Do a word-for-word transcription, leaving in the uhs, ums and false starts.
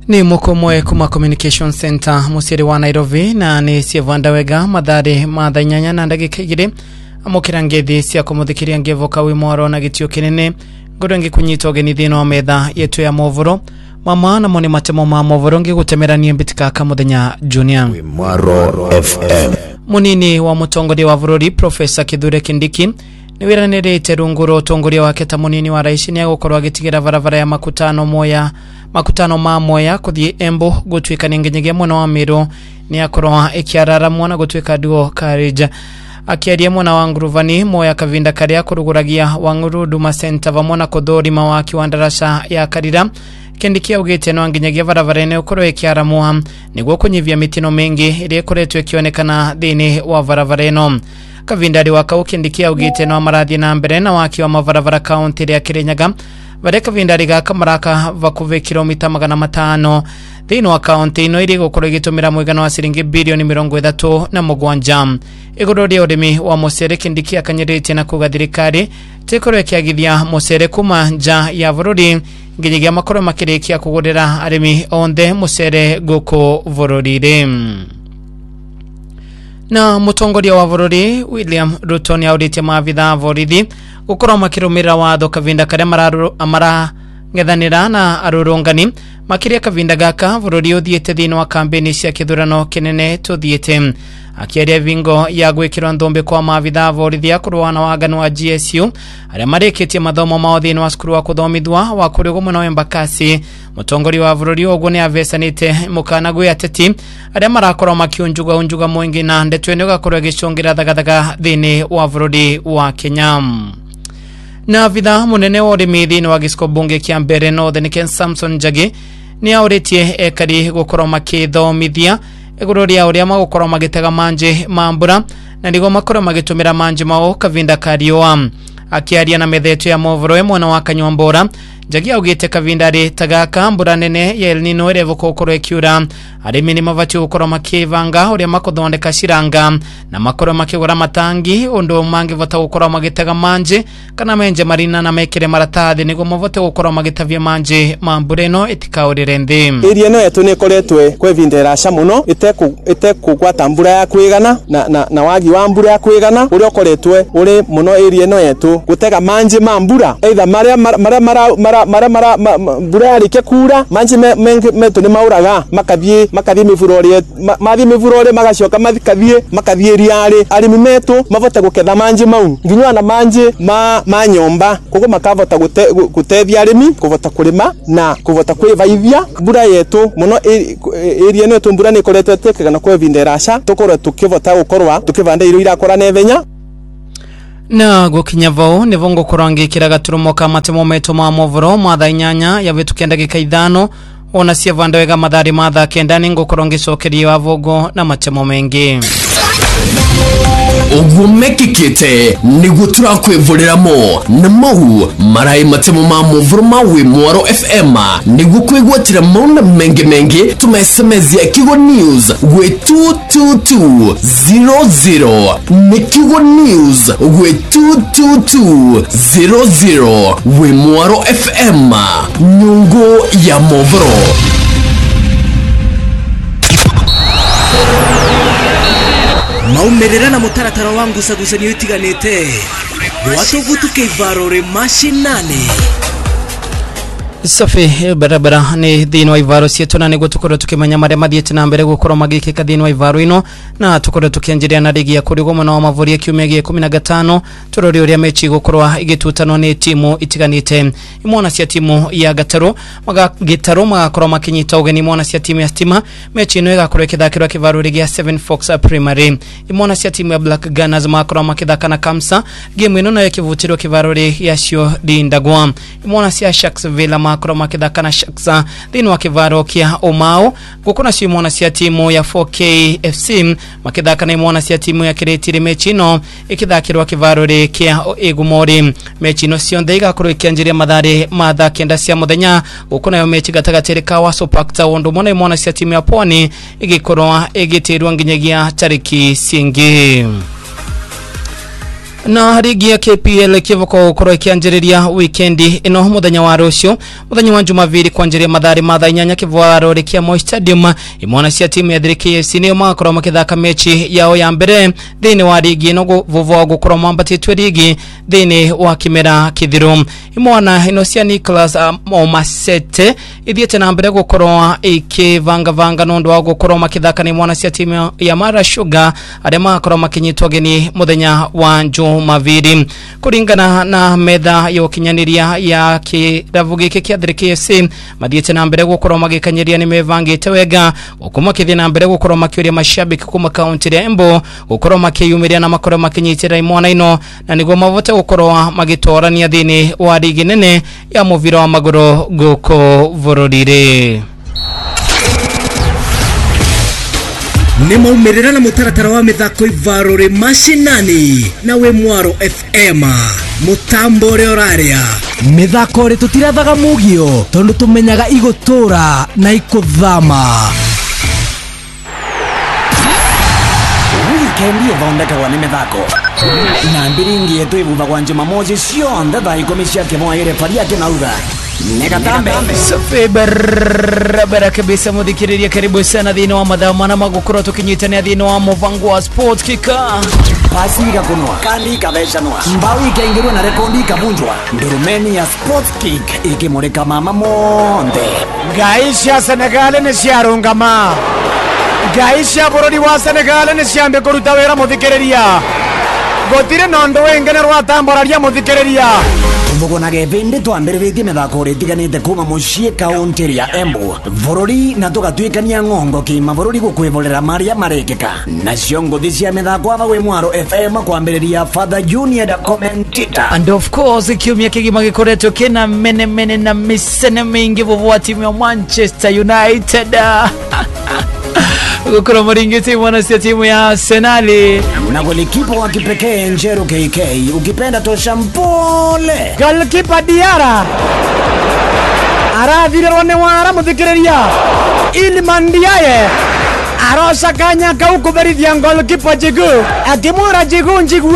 Ni mukomwe kuma Communication Center musiri wa Nairobi na ni Sievanda Wega madhari madhanyanya na ndagika igire amukira ngethi cia kumuthikiria ngevoka wi mwaro na gitio kinene ngorengi kunyita ogeni thino metha yetu ya movoro mama na moni matemo ma movoro ngi gutemerania mbitika ka muthenya Junior wi Mwaro F M. Munini wa mutongori wa bururi Professor Kithure Kindiki ni wiranirite runguro tongoria wake ta munini wa rais ni agukorwa agitigira varavara ya makutano moya makutano ma moya kuthie Embu gutwika ningenyege mwana wa Miru ni akorwa ikiarara mwana gutwika duo Karija akiaria mwana wa Nguruvani moya kavinda karia kuruguragia wa Nguruduma Center vamona kodori mawaki wa ndarasha ya Karira Kindiki augite no nginyagia varavara ene ukorwa ikiaramua niguo kunyivia mitino mengi iri koretwe kionekana thini wa varavara eno kavindari wa Kindiki augite no marathi na mbere na waki wa mavaravara county ya Kirinyaga bare kavindari ga kamaraka vakuve kilomita magana matano thino wa county ino iri gukorwa igitumira mwigano wa siringi bilioni mirongo ithatu na mugwanja iguru ria urimi wa musere Kindiki akanyirite na kuga thirikari tikorwe kiagithia musere kuma nja ya bururi nginyagia makoro makirikia kugurira arimi onthe musere guko bururire. Na mutongoria wa bururi William Ruto ni audite maavitha borithi gukorwa makirumira watho kavinda karia mara amara ngethanira na arurungani makiria kavinda gaka bururi uthiete thino wa kampeni cia kithurano kinene tuthiete akiaria vingo ya gwikirwa nthombe kwa maavitha borithi akurwa na waganu wa G S U aria marikitie mathomo mao thino wa skuru wa kuthomithwa wa kurigo mwana wa Embakasi mutongori wa bururi ogwo ni avesanite mukana gwe ateti aria marakorwa makiunjuga unjuga mwingi na ndetwe ni gakorwa gicungira thagathaga thini wa bururi wa Kenya. Na vitha munene wa urimi thini wa giciko bunge kia mbere Northern Ken Samson Njagi ni auritie ekari gukorwa makithomithia iguru ria uria magukorwa magitega manje mambura na ndigo makorwa magitumira manje mao kavinda kariwa akiaria na methetu ya movoro mwana wa Kanywambora Njagi augite kavindari tagaka mbura nene ya El Nino ire vukokorwa ikiura arimi ni mavati gukorwa makivanga uria makuthondeka shiranga na makorwa makigura matangi undu mangi vota gukorwa magitega manje kana menje marina na mekire maratathi nigo mavote gukorwa magitavia manje mambura ino itikaurire nthi area no yetu ni koretwe kwevindera sha muno iteku itekugwata mbura ya kwigana na na, na wagi wa mbura ya kwigana uria koretwe uri muno area no yetu gutega manje mambura either maria maria maria mara mara mbura yarike kura manje meto ni mauraga makavie makavie mivurore mathi mivurore magacoka mathikavie makavie riari arimi meto mavota guketha manje mau nginywa na manje ma manyomba kuko makavota gutethia arimi kuvota kurima na kuvota kwivaithia mbura yetu muno area no yetu mbura ni koretwe tekana kwevindera sha tukorwa tukivota gukorwa tukivanda iro irakora nevenya. Na gukinya vao ni vongo kurangi kira gaturumo ka matemo meto ma movoro matha inyanya ya vitu kenda gika ithano ona Sievanda Wega madhari matha kenda ni ngukorongi cokerio wa vogo na matemo mengi ugumekikite ni gutura kwivurira-mo na mau marai matemo ma movoro ma wi Mwaro F M ni gukwigwatira mauna mengi mengi tuma S M S ya Kigo News we two two two zero zero ni Kigo News we two two two zero zero we Mwaro F M nyungu ya movoro. Maumerera na mutaratara wangu sagusanyo itiganite watugutuke ivarore mashinani Safi barabara ni thino wa ivaro sietu na nigo tukoro tukimanya maria mathiete na mbere gukorwo magikika thino wa ivaro ino na tukoro tukianjiria na ligi ya kurigo mwana wa Mavuri ya kiumia gia kumi na gatano turori uria mechi gukorwa igitutanwo ni timu itiganite imwana cia timu ya Gataro maga Gitaro magakorwo makinyita ugeni imwana cia timu ya Stima mechi ino igakorwo ikithakirwa kivaro ligi ya seven Fox Primary imwana cia timu ya Black Gunners magakorwo makithaka na Kamsa game ino nayo kivutirwo kivaro ligi ya Shio Dindagwa imwana cia Sharks Villa makoro makithaka na Shaksa thini wa kivaro kia Omao gukuna cio imwana cia timu ya four K F C makithaka na imwana cia timu ya Kiretire mechi ino ikithakirwa kivaro ri kia Egumori mechi ino cionthe igakorwo ikianjiria mathari matha kenda cia muthenya gukuna yo mechi gatagati ka Waso Park Town mona imwana cia timu ya Pwani igikorwa igitirwa nginyagia tariki cingi. Na ligi ya K P L kivoko koro ikianjiriria weekendi ino muthenya wa rucio muthenya wa Jumapili kwanjiria mathari matha inyanya kivwaro rikia Moi Stadium imwana cia timu ya K F C ni makoro makithaka mechi yao ya mbere thini wa ligi ino vuvo gukoro mwambatitwe ligi thini wa kimera kithiru imwana ino cia Nicholas um, Omasete ithiete na mbere gukoro ikivanga vanga nondo wa gukoro makithaka ni imwana cia timu ya Mara Sugar aria makoro makinyitwa geni muthenya wa Jumapili kuringana na metha yo kinyaniria ya kiravu giki kia K F C mathiete na mbere gukoro magikanyiria ni mevangite wega ukuma kithia na mbere gukoro makiuria mashabiki kuma county ya Embu gukoro makiyumiria na makoro makinyitira imwana ino na nigo mavote gukoro magitorania thini wa ligi nene ya muvira wa maguru guko vororire Nemo umerera na mutaratara wa mithako ivarore mashinani na we Mwaro F M mutambo re oraria mithako re tutirathaga mugio tondu tumenyaga igutura na ikuthama Weekend ithondekagwa ni mithako na mbiringi yetu ivuvagwa Jumamosi cionthe thaa ikumi cia kimoire paria kinauga Negatambe Safi barabara kabisa muthikiriria karibu sana thini wa madhamana magukuro tukinyitania thini wa muvango wa sports kika pasi ikakunwa kandi ikaveshanwa mbao ikaingirwa na rekondi ikavunjwa ndurumeni ya sports kick ikimurika mama monde gaisha Senegal ni ciarungama gaisha bururi wa Senegal ni ciambe kuruta wira muthikiriria gotire nondo wengene rwatamboraria muthikiriria Mugona gevende twambiririe mithako ritiganite kuma mucie county ya Embu bururi na tugatwikania ngongo kima bururi gukwivorera maria marekeka na ciongo cia mithako ava we Mwaro F M kwambiriria Father Junior da commentator and of course kiumia kigima gikoretwo kina mene mene na misene mingi vuvu timu ya Manchester United gukoro maringiti mwana cia timu ya Arsenal na golikipa wa kipekee Njero K K ukipenda tosha mpole goalkeeper Diara arathirwo ni wara muthikiriria Iliman Ndiaye arosa kanya kaukuberithia goalkeeper Jigu akimwora Jigu njigu